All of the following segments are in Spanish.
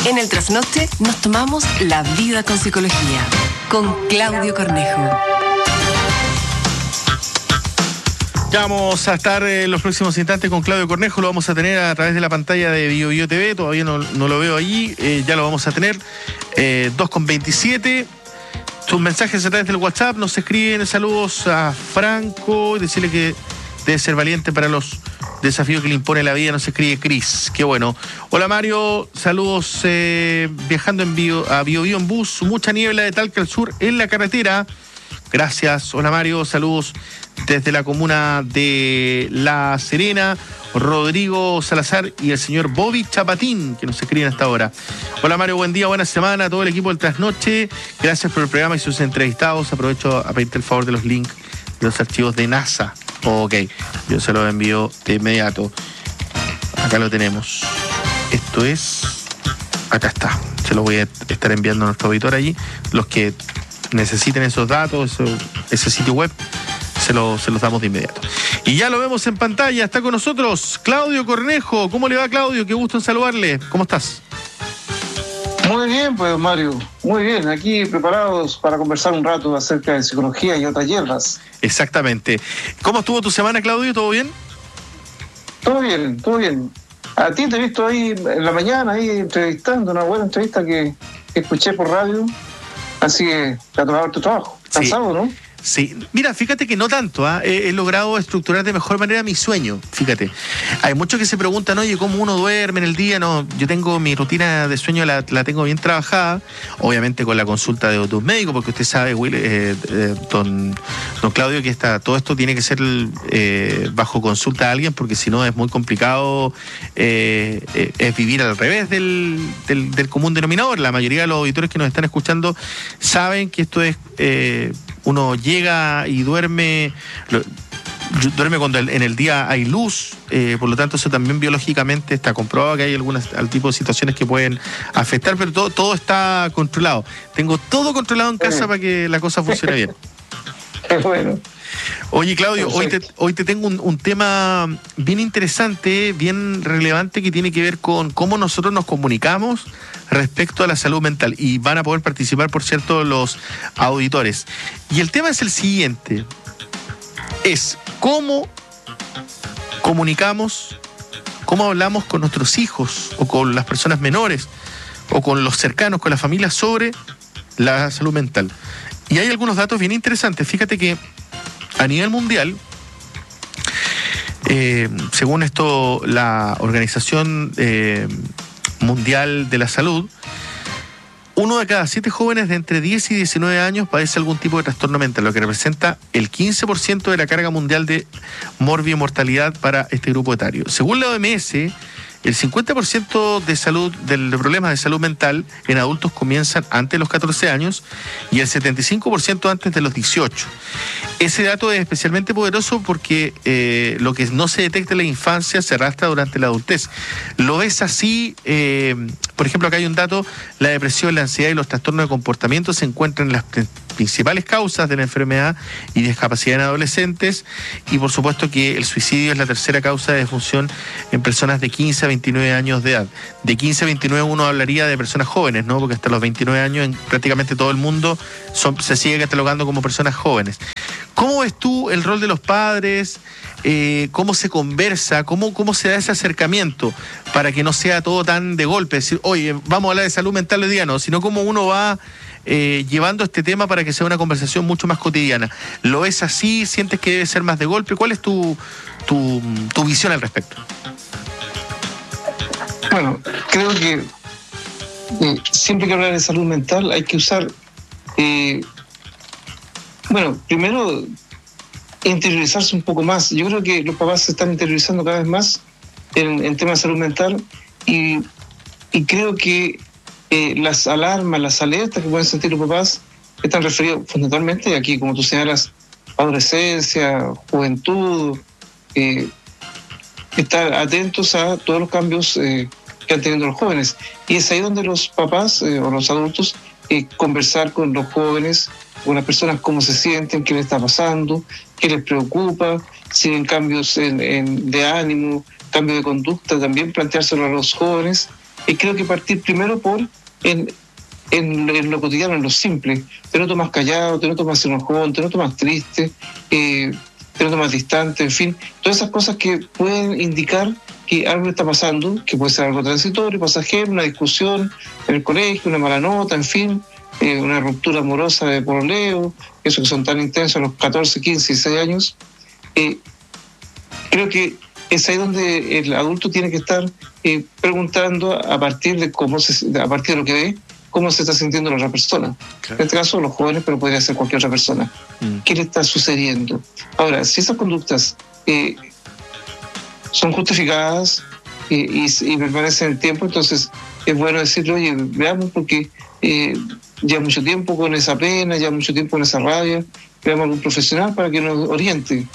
En el Trasnoche nos tomamos la vida con psicología, con Claudio Cornejo. Ya vamos a estar en los próximos instantes con Claudio Cornejo, lo vamos a tener a través de la pantalla de BioBio TV, todavía no lo veo allí, ya lo vamos a tener, 2:27. Sus mensajes a través del WhatsApp, nos escriben saludos a Franco, decirle que debe ser valiente para los desafíos que le impone la vida, nos escribe Cris, qué bueno. Hola Mario, saludos viajando a BioBio en bus, mucha niebla de Talca al sur en la carretera. Gracias, hola Mario, saludos desde la comuna de La Serena, Rodrigo Salazar y el señor Bobby Chapatín, que nos escriben hasta ahora. Hola Mario, buen día, buena semana a todo el equipo del Trasnoche. Gracias por el programa y sus entrevistados. Aprovecho a pedirte el favor de los links de los archivos de NASA. Ok, yo se los envío de inmediato. Acá lo tenemos. Esto es... Acá está. Se los voy a estar enviando a nuestro auditor allí. Los que necesiten esos datos, ese sitio web, se los damos de inmediato. Y ya lo vemos en pantalla, está con nosotros Claudio Cornejo. ¿Cómo le va, Claudio? Qué gusto en saludarle. ¿Cómo estás? Muy bien, pues, Mario. Muy bien, aquí preparados para conversar un rato acerca de psicología y otras hierbas. Exactamente. ¿Cómo estuvo tu semana, Claudio? ¿Todo bien? Todo bien, todo bien. A ti te he visto ahí en la mañana, ahí entrevistando, una buena entrevista que escuché por radio. Así que te ha tocado tu trabajo. Cansado, sí. ¿No? Sí, mira, fíjate que no tanto, he logrado estructurar de mejor manera mi sueño, fíjate. Hay muchos que se preguntan, oye, ¿cómo uno duerme en el día? No, yo tengo mi rutina de sueño, la tengo bien trabajada, obviamente con la consulta de tus médicos, porque usted sabe, don Claudio, que todo esto tiene que ser bajo consulta de alguien, porque si no es muy complicado, es vivir al revés del común denominador. La mayoría de los auditores que nos están escuchando saben que esto es... uno llega y duerme cuando en el día hay luz, por lo tanto eso también biológicamente está comprobado que hay al tipo de situaciones que pueden afectar, pero todo está controlado. Tengo todo controlado en casa para que la cosa funcione bien. Qué bueno. Oye, Claudio, hoy te tengo un tema bien interesante, bien relevante, que tiene que ver con cómo nosotros nos comunicamos respecto a la salud mental. Y van a poder participar, por cierto, los auditores. Y el tema es el siguiente. Es cómo comunicamos, cómo hablamos con nuestros hijos o con las personas menores o con los cercanos, con la familia, sobre la salud mental. Y hay algunos datos bien interesantes. Fíjate que a nivel mundial, según esto, la Organización Mundial de la Salud, 1 de cada 7 jóvenes de entre 10 y 19 años padece algún tipo de trastorno mental, lo que representa el 15% de la carga mundial de mortalidad para este grupo etario. Según la OMS, el 50% de problemas de salud mental en adultos comienzan antes de los 14 años y el 75% antes de los 18. Ese dato es especialmente poderoso porque lo que no se detecta en la infancia se arrastra durante la adultez. Lo ves así, por ejemplo, acá hay un dato: la depresión, la ansiedad y los trastornos de comportamiento se encuentran en las principales causas de la enfermedad y discapacidad en adolescentes, y por supuesto que el suicidio es la tercera causa de defunción en personas de 15 a 29 años de edad. De 15 a 29 uno hablaría de personas jóvenes, ¿no? Porque hasta los 29 años en prácticamente todo el mundo se sigue catalogando como personas jóvenes. ¿Cómo ves tú el rol de los padres? ¿Cómo se conversa? ¿Cómo se da ese acercamiento para que no sea todo tan de golpe? Decir, oye, vamos a hablar de salud mental hoy día, no, sino cómo uno va llevando este tema para que sea una conversación mucho más cotidiana. ¿Lo ves así? ¿Sientes que debe ser más de golpe? ¿Cuál es tu visión al respecto? Bueno, creo que siempre que hablar de salud mental hay que usar, primero interiorizarse un poco más. Yo creo que los papás se están interiorizando cada vez más en temas de salud mental y creo que las alarmas, las alertas que pueden sentir los papás están referidos fundamentalmente aquí, como tú señalas, adolescencia, juventud, estar atentos a todos los cambios que han tenido los jóvenes. Y es ahí donde los papás o los adultos conversar con los jóvenes, con las personas, cómo se sienten, qué les está pasando, qué les preocupa, si tienen cambios de ánimo, cambio de conducta, también planteárselo a los jóvenes creo que partir primero por en lo cotidiano, en lo simple. Te noto más callado, te noto más enojón, te noto más triste, te noto más distante, en fin. Todas esas cosas que pueden indicar que algo está pasando, que puede ser algo transitorio, pasajero, una discusión en el colegio, una mala nota, en fin, una ruptura amorosa de pololeo, esos que son tan intensos a los 14, 15, 16 años. Creo que es ahí donde el adulto tiene que estar preguntando a partir de a partir de lo que ve, cómo se está sintiendo la otra persona. Claro. En este caso los jóvenes, pero podría ser cualquier otra persona. ¿Qué le está sucediendo? Ahora, si esas conductas son justificadas y permanecen en el tiempo, entonces es bueno decirle, oye, veamos, porque ya mucho tiempo con esa pena, ya mucho tiempo con esa rabia, veamos a algún profesional para que nos oriente,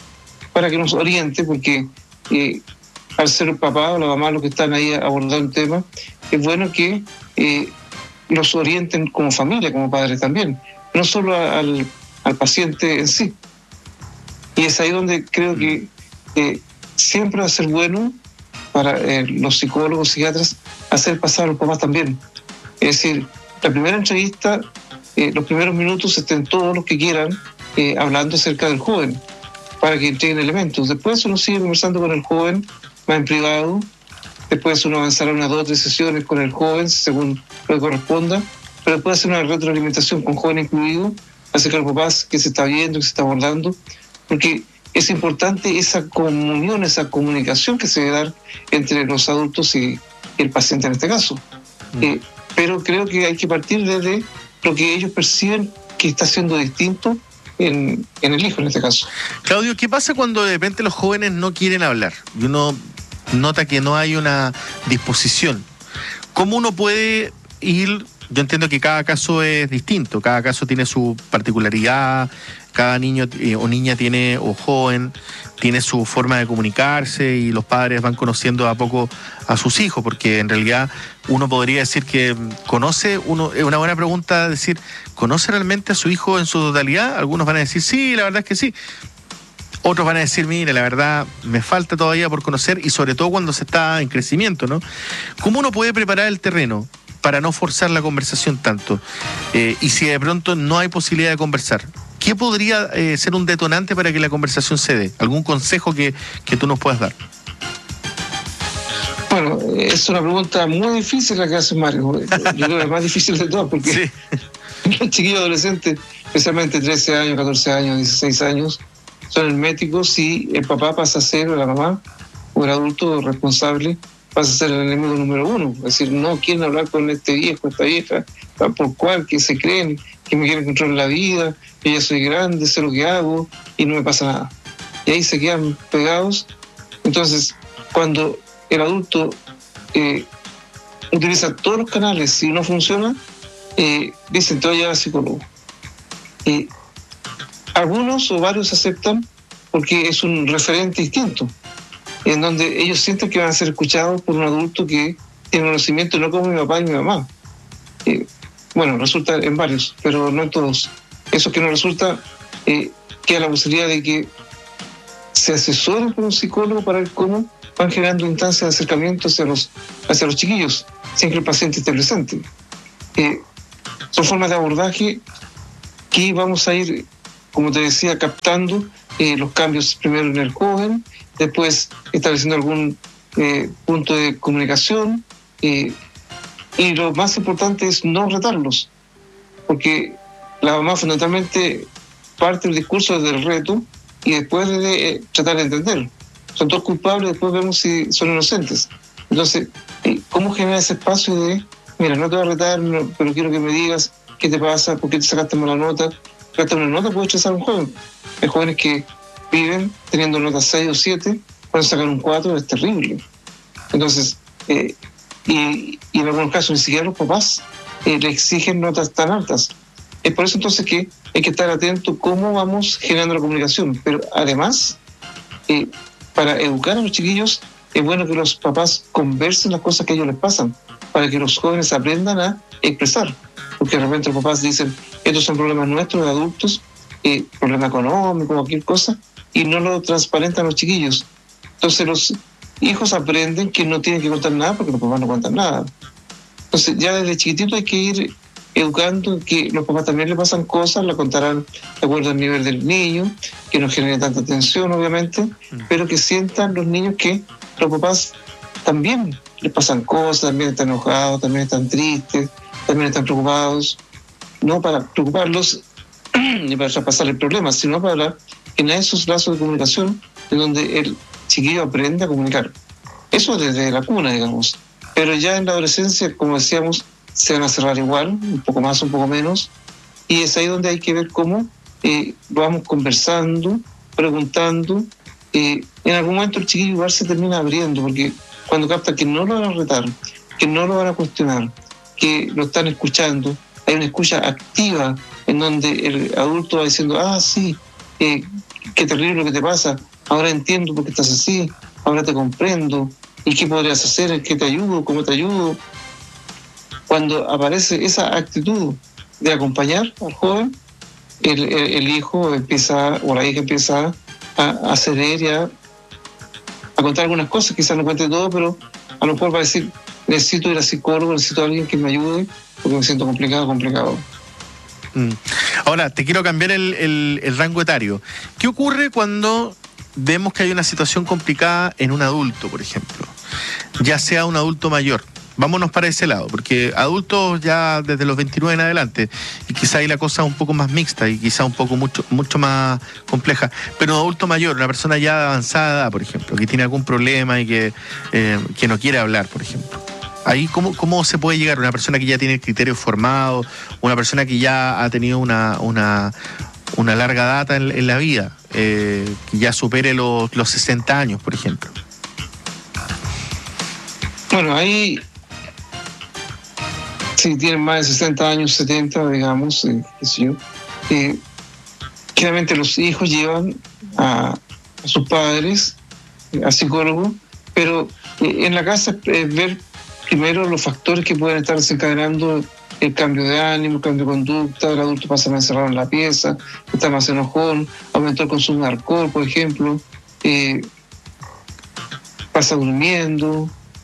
porque al ser el papá o la mamá los que están ahí abordando el tema, es bueno que los orienten como familia, como padres también, no solo al paciente en sí. Y es ahí donde creo que siempre va a ser bueno para los psicólogos, psiquiatras, hacer pasar a los papás también. Es decir, la primera entrevista, los primeros minutos estén todos los que quieran hablando acerca del joven, para que entreguen elementos. Después uno sigue conversando con el joven más en privado. Después uno avanzará unas 2 o 3 sesiones con el joven según lo que corresponda, pero después hacer una retroalimentación con joven incluido acerca de los papás, que se está viendo, que se está abordando, porque es importante esa comunión, esa comunicación que se debe dar entre los adultos y el paciente en este caso. Pero creo que hay que partir desde lo que ellos perciben que está siendo distinto en el hijo en este caso. Claudio, ¿qué pasa cuando de repente los jóvenes no quieren hablar y uno nota que no hay una disposición? ¿Cómo uno puede ir? Yo entiendo que cada caso es distinto, cada caso tiene su particularidad, cada niño o niña tiene, o joven, tiene su forma de comunicarse y los padres van conociendo a poco a sus hijos, porque en realidad uno podría decir que es una buena pregunta decir, ¿conoce realmente a su hijo en su totalidad? Algunos van a decir, sí, la verdad es que sí. Otros van a decir, mire, la verdad me falta todavía por conocer, y sobre todo cuando se está en crecimiento, ¿no? ¿Cómo uno puede preparar el terreno para no forzar la conversación tanto? Y si de pronto no hay posibilidad de conversar, ¿qué podría ser un detonante para que la conversación se dé? ¿Algún consejo que tú nos puedas dar? Bueno, es una pregunta muy difícil la que hace Mario. Yo creo que es más difícil de todas, porque sí. Los chiquillos adolescentes, especialmente 13 años, 14 años, 16 años, son herméticos y el papá pasa a ser, o la mamá, o el adulto responsable, pasa a ser el enemigo número 1. Es decir, no quieren hablar con este viejo, esta vieja, por cual, que se creen, que me quieren controlar la vida, que ya soy grande, sé lo que hago y no me pasa nada. Y ahí se quedan pegados. Entonces, cuando el adulto utiliza todos los canales y no funciona, dicen, te voy a llevar al psicólogo. Algunos o varios aceptan porque es un referente distinto, en donde ellos sienten que van a ser escuchados por un adulto que tiene conocimiento, no como mi papá y mi mamá. Bueno, resulta en varios, pero no en todos. Eso que no resulta, queda la posibilidad de que se asesoren por un psicólogo para ver cómo van generando instancias de acercamiento hacia los chiquillos, sin que el paciente esté presente. Son formas de abordaje que vamos a ir, como te decía, captando los cambios primero en el joven, después estableciendo algún punto de comunicación, y lo más importante es no retarlos, porque la mamá fundamentalmente parte del discurso desde el reto y después de tratar de entender. Son todos culpables, después vemos si son inocentes. Entonces, ¿cómo generar ese espacio de, mira, no te voy a retar, pero quiero que me digas qué te pasa, por qué te sacaste mala nota? Sacaste una nota puede estresar a un joven. Hay jóvenes que viven teniendo notas 6 o 7, pueden sacar un 4, es terrible. Entonces, y en algunos casos ni siquiera los papás le exigen notas tan altas. Es por eso entonces que hay que estar atento cómo vamos generando la comunicación. Pero además, para educar a los chiquillos, es bueno que los papás conversen las cosas que a ellos les pasan, para que los jóvenes aprendan a expresar. Porque de repente los papás dicen, estos son problemas nuestros de adultos, problema económico, cualquier cosa, y no lo transparentan los chiquillos. Entonces los hijos aprenden que no tienen que contar nada porque los papás no cuentan nada. Entonces ya desde chiquitito hay que ir educando que los papás también le pasan cosas, la contarán de acuerdo al nivel del niño, que no genere tanta tensión obviamente, pero que sientan los niños que los papás también les pasan cosas, también están enojados, también están tristes, también están preocupados, no para preocuparlos ni para traspasar el problema, sino para hablar en esos lazos de comunicación en donde el chiquillo aprende a comunicar. Eso desde la cuna, digamos. Pero ya en la adolescencia, como decíamos, se van a cerrar igual, un poco más, un poco menos, y es ahí donde hay que ver cómo vamos conversando, preguntando. En algún momento el chiquillo igual se termina abriendo, porque cuando capta que no lo van a retar, que no lo van a cuestionar, que lo están escuchando, hay una escucha activa en donde el adulto va diciendo, sí, qué terrible lo que te pasa, ahora entiendo por qué estás así, ahora te comprendo, y qué podrías hacer, en qué te ayudo, cómo te ayudo. Cuando aparece esa actitud de acompañar al joven, el hijo empieza, o la hija empieza a ceder y a contar algunas cosas, quizás no cuente todo, pero a lo mejor va a decir, necesito ir a psicólogo, necesito a alguien que me ayude, porque me siento complicado. Ahora, te quiero cambiar el rango etario. ¿Qué ocurre cuando vemos que hay una situación complicada en un adulto, por ejemplo? Ya sea un adulto mayor. Vámonos para ese lado, porque adultos ya desde los 29 en adelante, y quizá ahí la cosa es un poco más mixta y quizá un poco mucho más compleja, pero un adulto mayor, una persona ya de avanzada edad, por ejemplo, que tiene algún problema y que no quiere hablar, por ejemplo. Ahí, ¿cómo se puede llegar? Una persona que ya tiene criterios formados, una persona que ya ha tenido una larga data en la vida, que ya supere los 60 años, por ejemplo. Bueno, ahí, si tienen más de 60 años, 70, digamos, qué sé yo, claramente los hijos llevan a sus padres, a psicólogos, pero en la casa ver primero los factores que pueden estar desencadenando el cambio de ánimo, el cambio de conducta, el adulto pasa más encerrado en la pieza, está más enojón, aumentó el consumo de alcohol, por ejemplo, pasa durmiendo,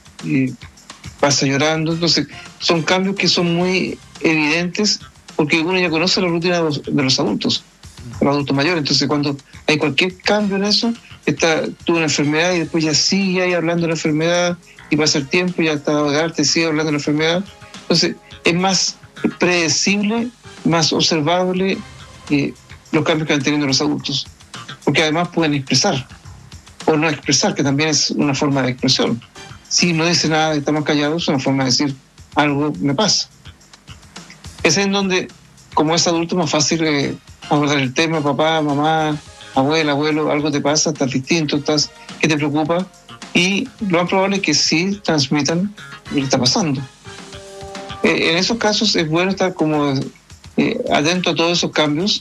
pasa llorando. Entonces son cambios que son muy evidentes porque uno ya conoce la rutina de los adultos, los adultos mayores. Entonces cuando hay cualquier cambio en eso, tuvo una enfermedad y después ya sigue ahí hablando de la enfermedad y pasa el tiempo y ya está ahogarte, sigue hablando de la enfermedad. Entonces es más predecible, más observable los cambios que van teniendo los adultos, porque además pueden expresar o no expresar, que también es una forma de expresión. Si no dice nada y está más callado, es una forma de decir algo me pasa. Es en donde, como es adulto, es más fácil abordar el tema, papá, mamá, abuela, abuelo, algo te pasa, estás distinto, ¿qué te preocupa? Y lo más probable es que sí transmitan lo que está pasando. En esos casos es bueno estar como atento a todos esos cambios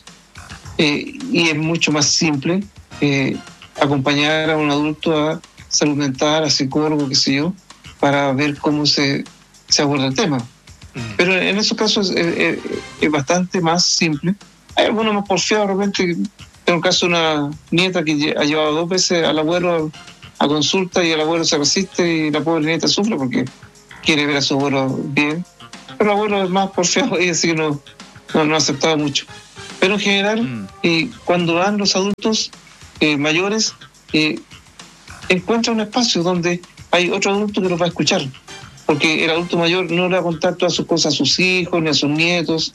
y es mucho más simple acompañar a un adulto a salud mental, a psicólogo, qué sé yo, para ver cómo se aborda el tema. Pero en esos casos es bastante más simple. Hay algunos más porfiados, de repente. Tengo un caso de una nieta que ha llevado 2 veces al abuelo a consulta y el abuelo se resiste y la pobre nieta sufre porque quiere ver a su abuelo bien. Pero el abuelo es más porfiado y así que no ha aceptado mucho. Pero en general, cuando van los adultos mayores, encuentran un espacio donde hay otro adulto que los va a escuchar. Porque el adulto mayor no le va a contar todas sus cosas a sus hijos ni a sus nietos,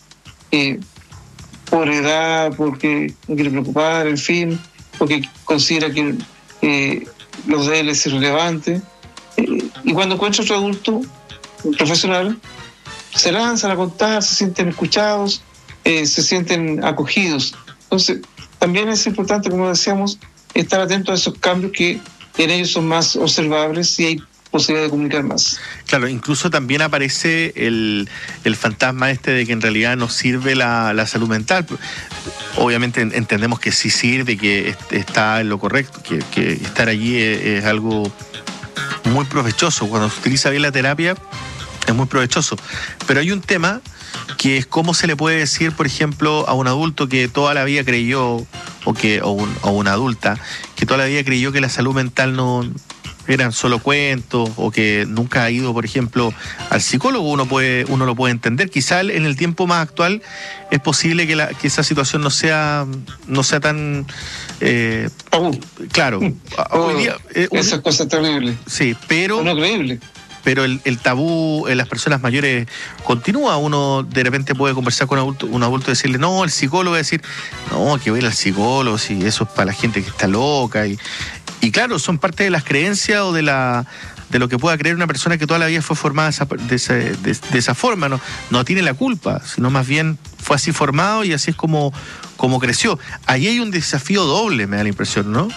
por edad, porque no quiere preocupar, en fin, porque considera que los de él es irrelevante. Y cuando encuentra otro adulto, un profesional, se lanzan a contar, se sienten escuchados, se sienten acogidos. Entonces, también es importante, como decíamos, estar atento a esos cambios que en ellos son más observables y hay posibilidad de comunicar más. Claro, incluso también aparece el fantasma de que en realidad no sirve la salud mental. Obviamente entendemos que sí sirve, que está en lo correcto, que estar allí es algo muy provechoso. Cuando se utiliza bien la terapia es muy provechoso. Pero hay un tema que es cómo se le puede decir, por ejemplo, a un adulto que toda la vida creyó, o una adulta que toda la vida creyó que la salud mental no eran solo cuentos o que nunca ha ido, por ejemplo, al psicólogo, uno lo puede entender. Quizá en el tiempo más actual es posible que esa situación no sea tan claro. Hoy día esa cosa terrible. Sí, pero no creíble. Pero el tabú en las personas mayores continúa. Uno de repente puede conversar con un adulto y decirle, no, el psicólogo, decir, no, que voy a ir al psicólogo, si eso es para la gente que está loca. Y claro, son parte de las creencias o de lo que pueda creer una persona que toda la vida fue formada de esa forma. No tiene la culpa, sino más bien fue así formado y así es como creció. Ahí hay un desafío doble, me da la impresión, ¿no?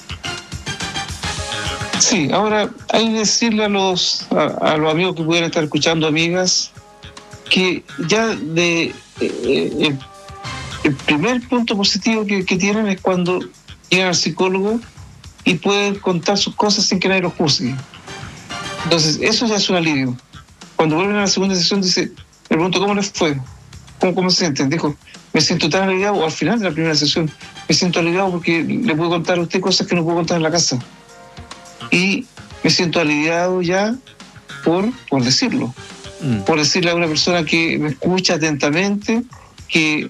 Sí, ahora hay que decirle a los amigos que pudieran estar escuchando, amigas, que ya el primer punto positivo que tienen es cuando llegan al psicólogo y pueden contar sus cosas sin que nadie los juzgue. Entonces, eso ya es un alivio. Cuando vuelven a la segunda sesión, me pregunto cómo les fue, cómo se sienten. Dijo, me siento tan aliviado, o al final de la primera sesión, me siento aliviado porque le puedo contar a usted cosas que no puedo contar en la casa. Y me siento aliviado ya por decirlo. Por decirle a una persona que me escucha atentamente, que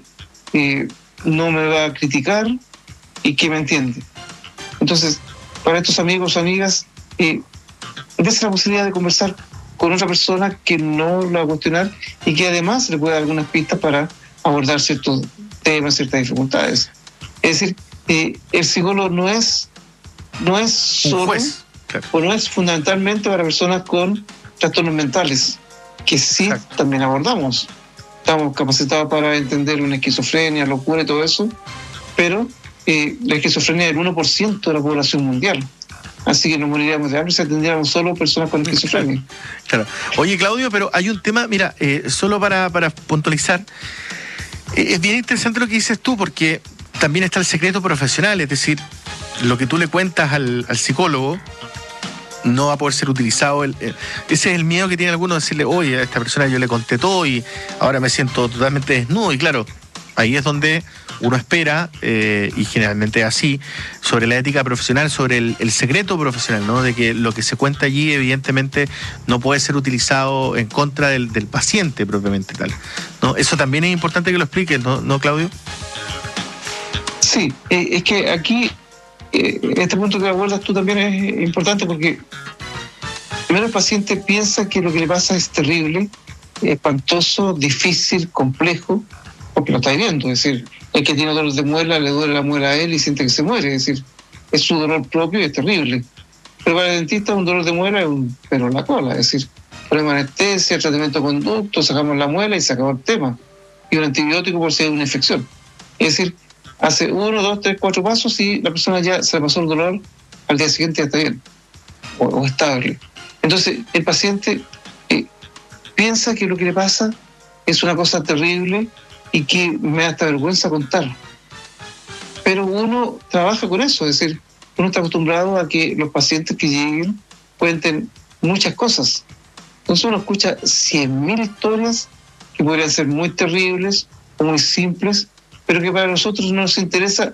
no me va a criticar y que me entiende. Entonces, para estos amigos o amigas, dése la posibilidad de conversar con otra persona que no la va a cuestionar y que además le puede dar algunas pistas para abordar ciertos temas, ciertas dificultades. Es decir, el psicólogo no es solo juez. Claro. O no es fundamentalmente para personas con trastornos mentales, que sí. Exacto. También abordamos. Estamos capacitados para entender una esquizofrenia, locura y todo eso, pero la esquizofrenia es del 1% de la población mundial. Así que nos moriríamos de hambre si atendiéramos solo personas con esquizofrenia. Claro. Oye, Claudio, pero hay un tema, mira, solo para puntualizar, es bien interesante lo que dices tú, porque también está el secreto profesional, es decir, lo que tú le cuentas al psicólogo no va a poder ser utilizado. Ese es el miedo que tiene alguno, decirle, oye, a esta persona yo le conté todo y ahora me siento totalmente desnudo. Y claro, ahí es donde uno espera, y generalmente es así, sobre la ética profesional, sobre el secreto profesional, ¿no? De que lo que se cuenta allí evidentemente no puede ser utilizado en contra del paciente propiamente tal, ¿no? Eso también es importante que lo expliques, ¿no, Claudio? Sí, es que aquí este punto que abordas tú también es importante porque primero el paciente piensa que lo que le pasa es terrible, espantoso, difícil, complejo, porque lo está viviendo. Es decir, el que tiene dolor de muela, le duele la muela a él y siente que se muere. Es decir, es su dolor propio y es terrible. Pero para el dentista un dolor de muela es un pero en la cola. Es decir, ponemos anestesia, tratamiento de conducto, sacamos la muela y se acabó el tema. Y un antibiótico por si hay una infección. Es decir, hace 1, 2, 3, 4 pasos y la persona ya se le pasó el dolor, al día siguiente ya está bien o estable. Entonces el paciente piensa que lo que le pasa es una cosa terrible y que me da hasta vergüenza contar. Pero uno trabaja con eso, es decir, uno está acostumbrado a que los pacientes que lleguen cuenten muchas cosas. Entonces uno escucha 100.000 historias que podrían ser muy terribles o muy simples, pero que para nosotros no nos interesa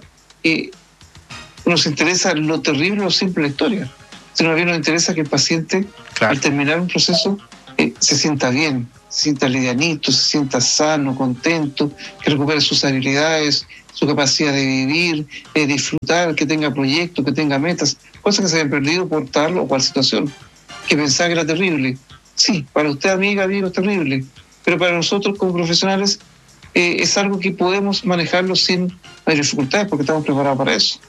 lo terrible o lo simple de la historia, sino bien nos interesa que el paciente, claro, al terminar un proceso, se sienta bien, se sienta livianito, se sienta sano, contento, que recupere sus habilidades, su capacidad de vivir, disfrutar, que tenga proyectos, que tenga metas, cosas que se habían perdido por tal o cual situación, que pensaba que era terrible. Sí, para usted, amiga, amigo, es terrible, pero para nosotros como profesionales es algo que podemos manejarlo sin mayores dificultades porque estamos preparados para eso.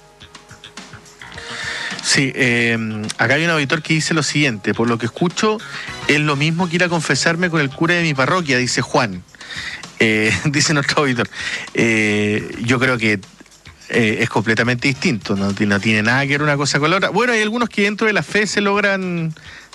Sí, acá hay un auditor que dice lo siguiente: por lo que escucho, es lo mismo que ir a confesarme con el cura de mi parroquia, dice Juan. Dice nuestro auditor. Yo creo que es completamente distinto, no tiene nada que ver una cosa con la otra. Bueno, hay algunos que dentro de la fe se logran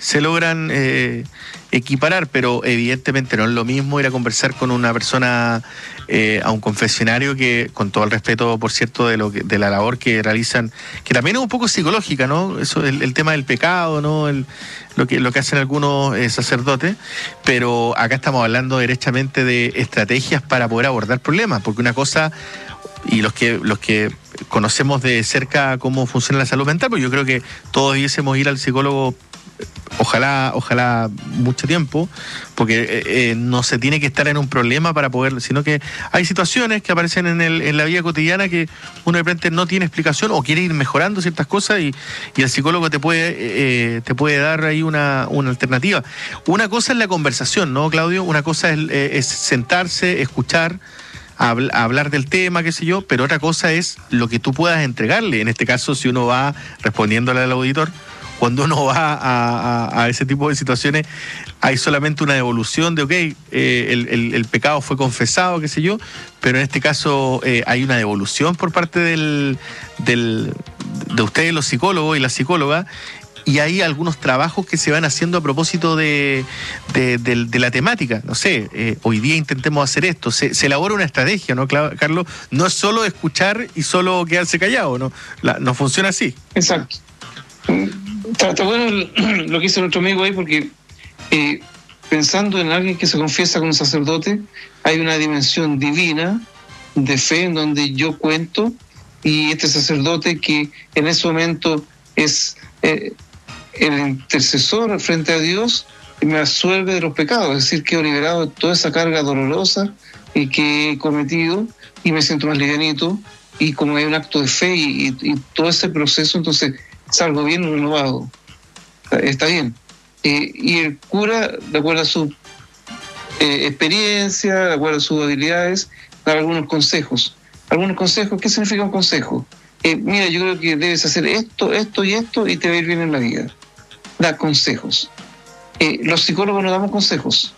equiparar, pero evidentemente no es lo mismo ir a conversar con una persona a un confesionario, que, con todo el respeto, por cierto, de la labor que realizan, que también es un poco psicológica, ¿no? Eso, el tema del pecado, ¿no? Lo que hacen algunos sacerdotes, pero acá estamos hablando derechamente de estrategias para poder abordar problemas, porque una cosa, y los que conocemos de cerca cómo funciona la salud mental, pues yo creo que todos debiésemos ir al psicólogo, ojalá mucho tiempo, porque no se tiene que estar en un problema para poder, sino que hay situaciones que aparecen en la vida cotidiana que uno de repente no tiene explicación o quiere ir mejorando ciertas cosas y el psicólogo te puede dar ahí una alternativa. Una cosa es la conversación, ¿no, Claudio? Una cosa es sentarse, escuchar, hablar del tema, qué sé yo, pero otra cosa es lo que tú puedas entregarle. En este caso, si uno va respondiéndole al auditor, cuando uno va a ese tipo de situaciones, hay solamente una devolución de, el pecado fue confesado, qué sé yo, pero en este caso hay una devolución por parte de ustedes, los psicólogos y la psicóloga, y hay algunos trabajos que se van haciendo a propósito de la temática. No sé, hoy día intentemos hacer esto. Se elabora una estrategia, ¿no, Carlos? No es solo escuchar y solo quedarse callado, ¿no? No funciona así. Exacto. Está bueno lo que hizo nuestro amigo ahí, porque pensando en alguien que se confiesa con un sacerdote, hay una dimensión divina de fe en donde yo cuento, y este sacerdote que en ese momento es el intercesor frente a Dios, me absuelve de los pecados, es decir, que he liberado de toda esa carga dolorosa y que he cometido, y me siento más livianito, y como hay un acto de fe y todo ese proceso, entonces salgo bien renovado. Está bien. Y el cura, de acuerdo a su experiencia, de acuerdo a sus habilidades, da algunos consejos. ¿Algunos consejos? ¿Qué significa un consejo? Mira, yo creo que debes hacer esto, esto y esto, y te va a ir bien en la vida. Da consejos. Los psicólogos no damos consejos.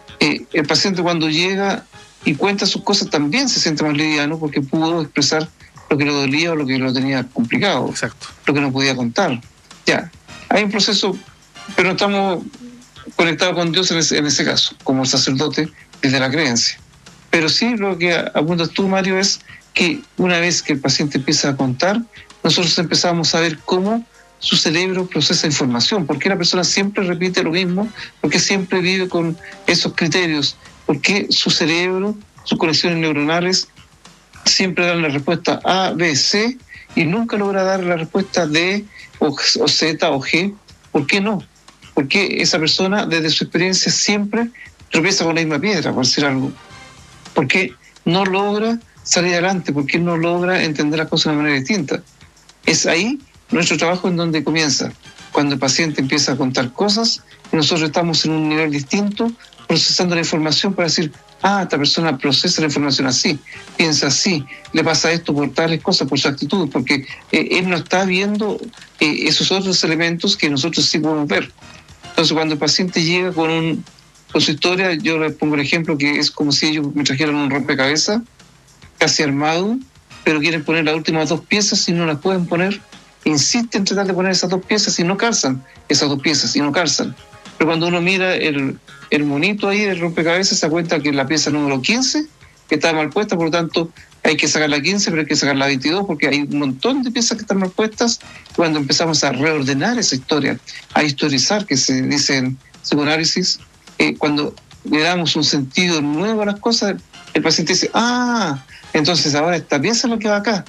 El paciente, cuando llega y cuenta sus cosas, también se siente más liviano porque pudo expresar lo que le dolía o lo que lo tenía complicado. Exacto. Lo que no podía contar. Ya, hay un proceso, pero no estamos conectados con Dios en ese caso, como sacerdote desde la creencia. Pero sí, lo que apuntas tú, Mario, es que una vez que el paciente empieza a contar, nosotros empezamos a ver cómo su cerebro procesa información, por qué la persona siempre repite lo mismo, por qué siempre vive con esos criterios, por qué su cerebro, sus conexiones neuronales siempre dan la respuesta A, B, C y nunca logra dar la respuesta D o Z o G. ¿Por qué no? Porque esa persona desde su experiencia siempre tropieza con la misma piedra, por decir algo. ¿Por qué no logra salir adelante? ¿Por qué no logra entender las cosas de una manera distinta? Es ahí nuestro trabajo en donde comienza, cuando el paciente empieza a contar cosas y nosotros estamos en un nivel distinto, procesando la información para decir, esta persona procesa la información así, piensa así, le pasa esto por tales cosas, por su actitud, porque él no está viendo esos otros elementos que nosotros sí podemos ver. Entonces, cuando el paciente llega con su historia, yo le pongo el ejemplo que es como si ellos me trajeran un rompecabezas casi armado, pero quieren poner las últimas 2 piezas y no las pueden poner. Insisten en tratar de poner esas 2 piezas y no calzan esas 2 piezas y no calzan. Pero cuando uno mira el monito ahí del rompecabezas, se da cuenta que la pieza número 15 que está mal puesta, por lo tanto hay que sacar la 15, pero hay que sacar la 22 porque hay un montón de piezas que están mal puestas. Cuando empezamos a reordenar esa historia, a historizar, que se dice en psicoanálisis, cuando le damos un sentido nuevo a las cosas, el paciente dice, entonces ahora esta pieza es lo que va acá.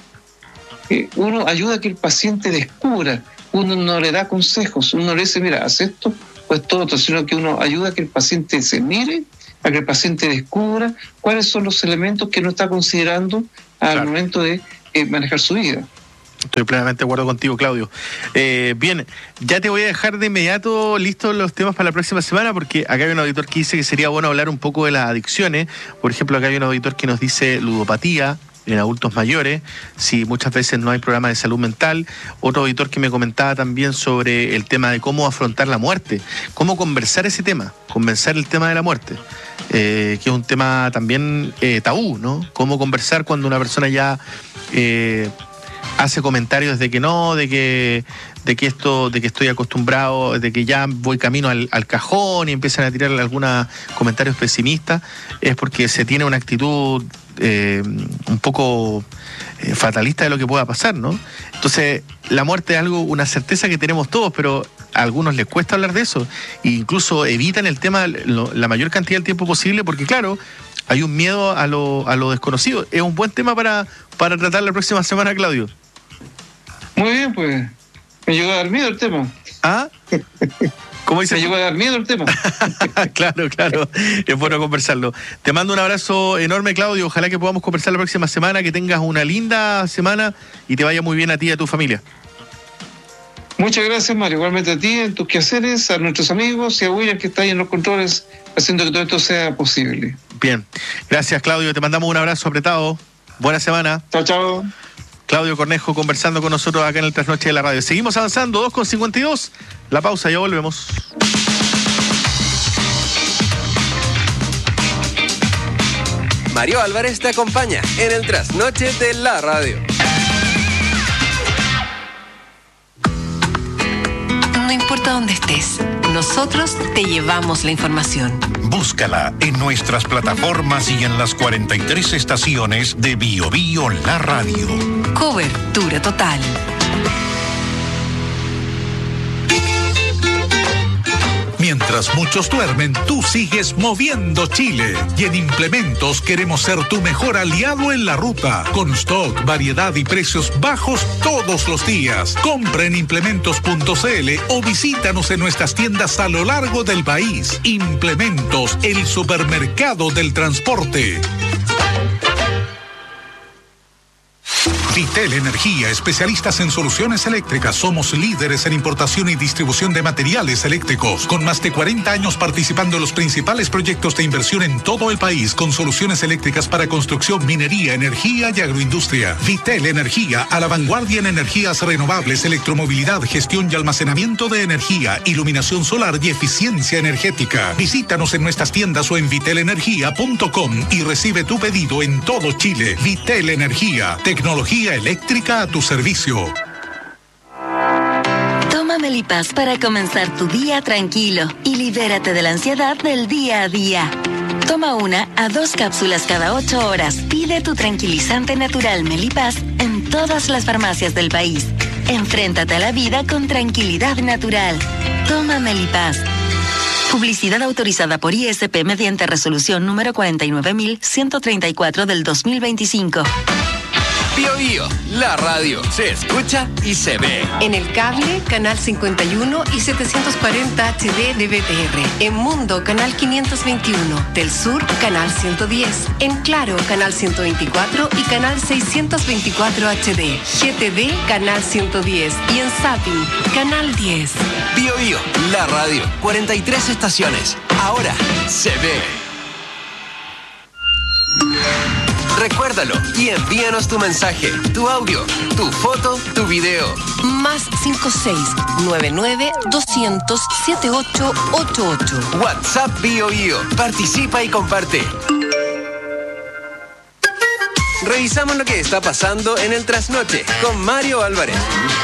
Uno ayuda a que el paciente descubra, uno no le da consejos, uno le dice, mira, haz esto o esto otro, sino que uno ayuda a que el paciente se mire, a que el paciente descubra cuáles son los elementos que no está considerando al momento de manejar su vida. Estoy plenamente de acuerdo contigo, Claudio. Bien, ya te voy a dejar de inmediato listos los temas para la próxima semana, porque acá hay un auditor que dice que sería bueno hablar un poco de las adicciones. Por ejemplo, acá hay un auditor que nos dice ludopatía en adultos mayores, si muchas veces no hay programa de salud mental. Otro auditor que me comentaba también sobre el tema de cómo afrontar la muerte, cómo conversar ese tema, conversar el tema de la muerte, que es un tema también tabú, ¿no? Cómo conversar cuando una persona ya hace comentarios de que no, de que estoy acostumbrado, de que ya voy camino al cajón y empiezan a tirar algunos comentarios pesimistas, es porque se tiene una actitud un poco fatalista de lo que pueda pasar, ¿no? Entonces, la muerte es una certeza que tenemos todos, pero a algunos les cuesta hablar de eso, e incluso evitan el tema la mayor cantidad del tiempo posible, porque claro, hay un miedo a lo desconocido. Es un buen tema para tratar la próxima semana, Claudio. Muy bien, pues. Me llegó a dar miedo el tema. ¿Ah? ¿Cómo dice? Me llegó a dar miedo el tema. Claro. Es bueno conversarlo. Te mando un abrazo enorme, Claudio. Ojalá que podamos conversar la próxima semana, que tengas una linda semana y te vaya muy bien a ti y a tu familia. Muchas gracias, Mario. Igualmente a ti, en tus quehaceres, a nuestros amigos y a William, que está ahí en los controles, haciendo que todo esto sea posible. Bien. Gracias, Claudio. Te mandamos un abrazo apretado. Buena semana. Chao. Claudio Cornejo conversando con nosotros acá en el Trasnoche de la Radio. Seguimos avanzando, 2:52. La pausa, ya volvemos. Mario Álvarez te acompaña en el Trasnoche de la Radio. No importa dónde estés, nosotros te llevamos la información. Búscala en nuestras plataformas y en las 43 estaciones de Bio Bio La Radio. Cobertura total. Mientras muchos duermen, tú sigues moviendo Chile. Y en Implementos queremos ser tu mejor aliado en la ruta. Con stock, variedad y precios bajos todos los días. Compra en implementos.cl o visítanos en nuestras tiendas a lo largo del país. Implementos, el supermercado del transporte. Vitel Energía, especialistas en soluciones eléctricas. Somos líderes en importación y distribución de materiales eléctricos. Con más de 40 años participando en los principales proyectos de inversión en todo el país, con soluciones eléctricas para construcción, minería, energía y agroindustria. Vitel Energía, a la vanguardia en energías renovables, electromovilidad, gestión y almacenamiento de energía, iluminación solar y eficiencia energética. Visítanos en nuestras tiendas o en vitelenergia.com y recibe tu pedido en todo Chile. Vitel Energía, tecnología eléctrica a tu servicio. Toma Melipaz para comenzar tu día tranquilo y libérate de la ansiedad del día a día. Toma 1 a 2 cápsulas cada 8 horas. Pide tu tranquilizante natural Melipaz en todas las farmacias del país. Enfréntate a la vida con tranquilidad natural. Toma Melipaz. Publicidad autorizada por ISP mediante resolución número 49.134 del 2025. Bio Bio, la radio se escucha y se ve. En el cable, canal 51 y 740 HD de BTR. En Mundo, canal 521. Del Sur, canal 110. En Claro, canal 124 y canal 624 HD. GTV, canal 110. Y en Zapping, canal 10. Bio Bio, la radio, 43 estaciones. Ahora se ve. Recuérdalo y envíanos tu mensaje, tu audio, tu foto, tu video. Más 56-99-200-7888. WhatsApp Bio Bio. Participa y comparte. Revisamos lo que está pasando en el Trasnoche con Mario Álvarez.